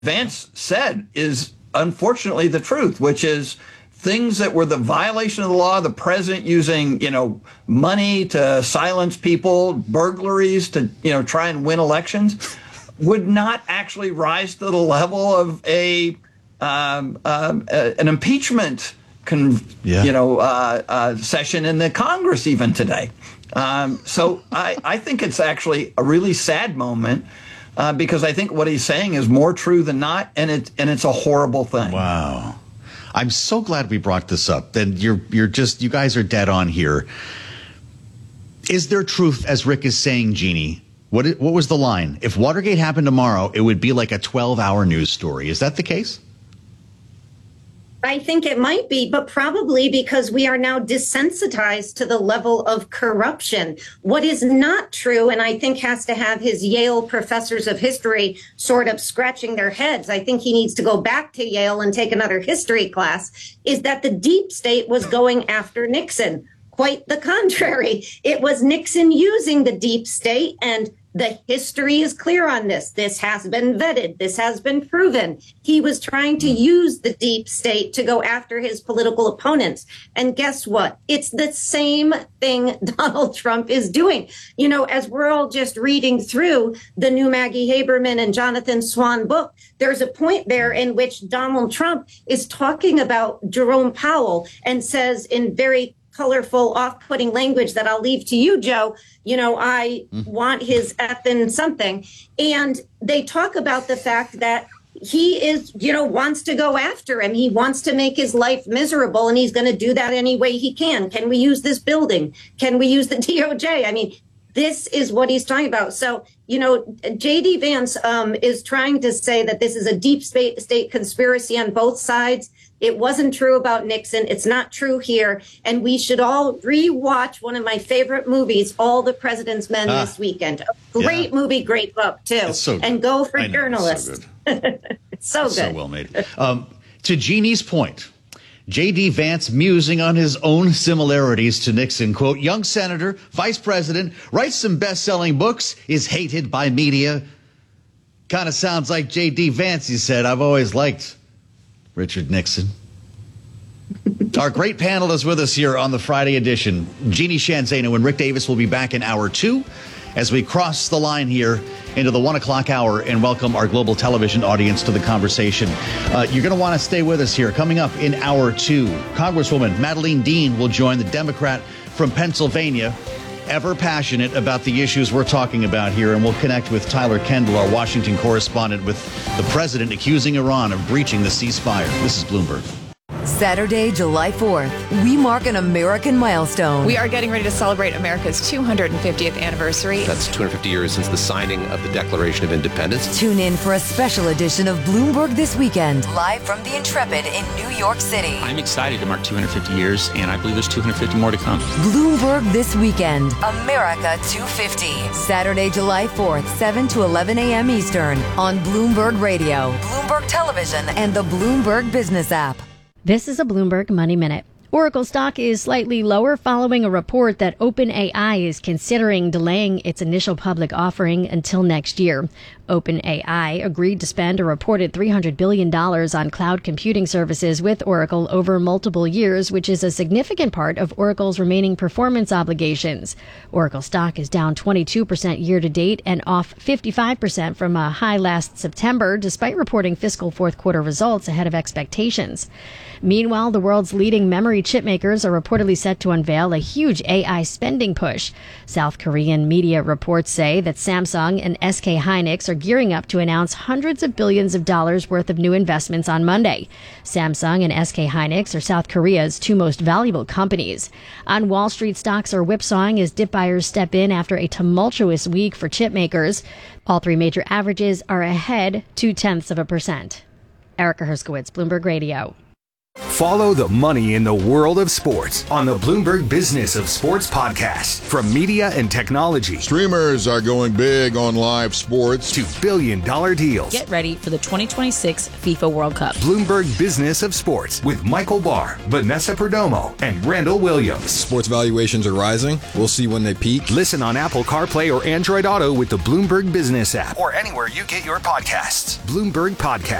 Vance said is unfortunately the truth, which is things that were the violation of the law, the president using, money to silence people, burglaries to, try and win elections, would not actually rise to the level of an impeachment session in the Congress even today. So I think it's actually a really sad moment. Because I think what he's saying is more true than not, and it's a horrible thing. Wow. I'm so glad we brought this up. Then you guys are dead on here. Is there truth, as Rick is saying, Jeannie? What was the line? If Watergate happened tomorrow, it would be like a 12-hour news story. Is that the case? I think it might be, but probably because we are now desensitized to the level of corruption. What is not true, and I think has to have his Yale professors of history sort of scratching their heads, I think he needs to go back to Yale and take another history class, is that the deep state was going after Nixon. Quite the contrary. It was Nixon using the deep state, and the history is clear on this. This has been vetted. This has been proven. He was trying to use the deep state to go after his political opponents. And guess what? It's the same thing Donald Trump is doing. As we're all just reading through the new Maggie Haberman and Jonathan Swan book, there's a point there in which Donald Trump is talking about Jerome Powell and says in very colorful, off-putting language that I'll leave to you, Joe. I want his effing something. And they talk about the fact that he is, wants to go after him. He wants to make his life miserable, and he's going to do that any way he can. Can we use this building? Can we use the DOJ? I mean, this is what he's talking about. So, J.D. Vance is trying to say that this is a deep state conspiracy on both sides. It wasn't true about Nixon. It's not true here. And we should all rewatch one of my favorite movies, All the President's Men, this weekend. A great movie, great book, too. It's so good. And go for journalists. It's so good. So well made. To Jeannie's point, J.D. Vance musing on his own similarities to Nixon, quote, young senator, vice president, writes some best-selling books, is hated by media. Kind of sounds like J.D. Vance, he said. I've always liked Richard Nixon. Our great panel is with us here on the Friday edition. Jeannie Sheehan Zaino and Rick Davis will be back in hour 2 as we cross the line here into the 1 o'clock hour and welcome our global television audience to the conversation. You're going to want to stay with us here. Coming up in hour 2, Congresswoman Madeleine Dean will join, the Democrat from Pennsylvania, ever passionate about the issues we're talking about here, and we'll connect with Tyler Kendall, our Washington correspondent, with the president accusing Iran of breaching the ceasefire. This is Bloomberg. Saturday, July 4th, we mark an American milestone. We are getting ready to celebrate America's 250th anniversary. That's 250 years since the signing of the Declaration of Independence. Tune in for a special edition of Bloomberg This Weekend, live from the Intrepid in New York City. I'm excited to mark 250 years, and I believe there's 250 more to come. Bloomberg This Weekend, America 250. Saturday, July 4th, 7 to 11 a.m. Eastern on Bloomberg Radio, Bloomberg Television, and the Bloomberg Business app. This is a Bloomberg Money Minute. Oracle stock is slightly lower following a report that OpenAI is considering delaying its initial public offering until next year. OpenAI agreed to spend a reported $300 billion on cloud computing services with Oracle over multiple years, which is a significant part of Oracle's remaining performance obligations. Oracle stock is down 22% year to date and off 55% from a high last September, despite reporting fiscal fourth quarter results ahead of expectations. Meanwhile, the world's leading memory chip makers are reportedly set to unveil a huge AI spending push. South Korean media reports say that Samsung and SK Hynix are gearing up to announce hundreds of billions of dollars worth of new investments on Monday. Samsung and SK Hynix are South Korea's two most valuable companies. On Wall Street, stocks are whipsawing as dip buyers step in after a tumultuous week for chip makers. All three major averages are ahead 0.2%. Erica Herskowitz, Bloomberg Radio. Follow the money in the world of sports on the Bloomberg Business of Sports podcast. From media and technology. Streamers are going big on live sports. To billion-dollar deals. Get ready for the 2026 FIFA World Cup. Bloomberg Business of Sports with Michael Barr, Vanessa Perdomo, and Randall Williams. Sports valuations are rising. We'll see when they peak. Listen on Apple CarPlay or Android Auto with the Bloomberg Business app or anywhere you get your podcasts. Bloomberg Podcast.